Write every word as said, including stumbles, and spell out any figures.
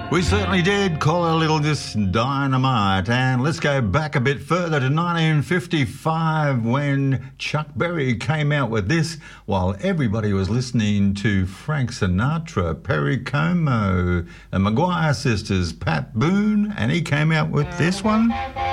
We certainly did call a little this dynamite, and let's go back a bit further to nineteen fifty-five when Chuck Berry came out with this while everybody was listening to Frank Sinatra, Perry Como, the Maguire sisters, Pat Boone, and he came out with this one.